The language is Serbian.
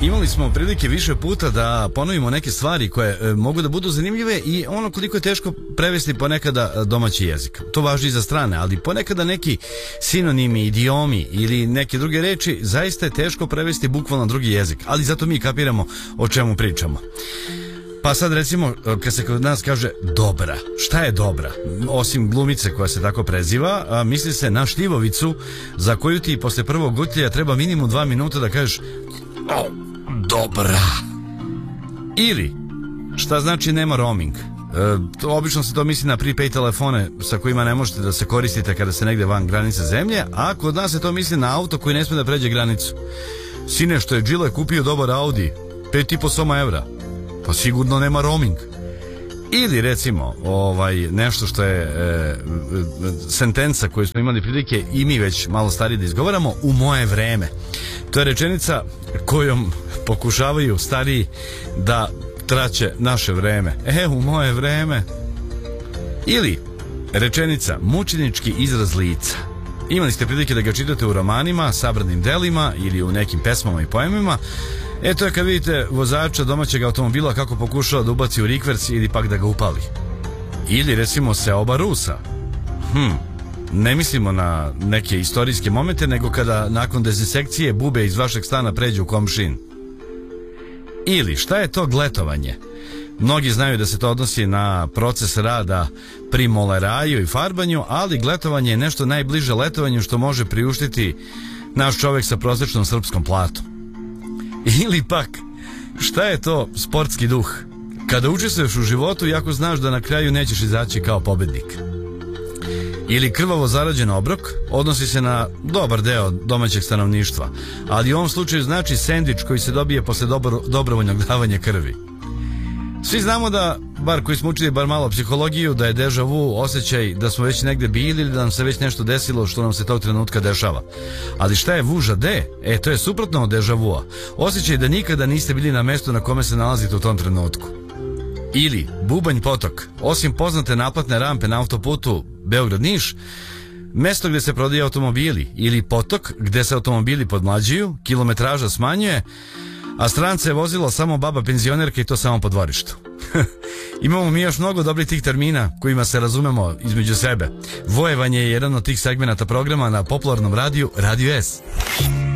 Imali smo prilike više puta da ponovimo neke stvari koje mogu da budu zanimljive i ono koliko je teško prevesti ponekada domaći jezik. To važi i za strane, ali ponekada neki sinonimi, idiomi ili neke druge reči zaista je teško prevesti bukvalno drugi jezik, ali zato mi kapiramo o čemu pričamo. Pa sad recimo, kad se kod nas kaže dobra, šta je dobra? Osim glumice koja se tako preziva, misli se na šljivovicu za koju ti posle prvog gutlja treba minimum 2 minuta da kažeš dobra. Ili, šta znači nema roaming? Obično se to misli na prepaid telefone sa kojima ne možete da se koristite kada se negde van granice zemlje, a kod nas se to misli na auto koji ne sme da pređe granicu. Sine, što je Đile kupio dobar Audi, 5,5 soma evra. Pa sigurno nema roaming. Ili recimo nešto što je sentenca koju smo imali prilike i mi već malo stariji da izgovaramo, u moje vreme. To je rečenica kojom pokušavaju stariji da traće naše vreme. U moje vreme. Ili rečenica mučenički izraz lica. Imali ste prilike da ga čitate u romanima, sabranim delima ili u nekim pesmama i poemima. To je kad vidite vozača domaćeg automobila kako pokušava da ubaci u rikverc ili pak da ga upali. Ili recimo seoba Rusa. Ne mislimo na neke istorijske momente, nego kada nakon dezinsekcije bube iz vašeg stana pređu u komšin. Ili šta je to gletovanje? Mnogi znaju da se to odnosi na proces rada pri moleraju i farbanju, ali gletovanje je nešto najbliže letovanju što može priuštiti naš čovjek sa prosječnom srpskom platom. Ili pak, šta je to sportski duh? Kada učestvuješ u životu, jako znaš da na kraju nećeš izaći kao pobednik. Ili krvavo zarađen obrok, odnosi se na dobar deo domaćeg stanovništva, ali u ovom slučaju znači sendvič koji se dobije posle dobrovoljnog davanja krvi. Svi znamo da, bar koji smo učili bar malo psihologiju, da je deja vu osjećaj da smo već negde bili ili da nam se već nešto desilo što nam se tog trenutka dešava. Ali šta je vuža de? To je suprotno od deja vua. Osjećaj da nikada niste bili na mestu na kome se nalazite u tom trenutku. Ili bubanj potok. Osim poznate naplatne rampe na autoputu Beograd-Niš, mesto gde se prodaju automobili, ili potok gde se automobili podmlađuju, kilometraža smanjuje, a strance je vozila samo baba penzionerka i to samo po dvorištu. Imamo mi još mnogo dobrih tih termina kojima se razumemo između sebe. Vojevanje je jedan od tih segmenata programa na popularnom radiju Radio S.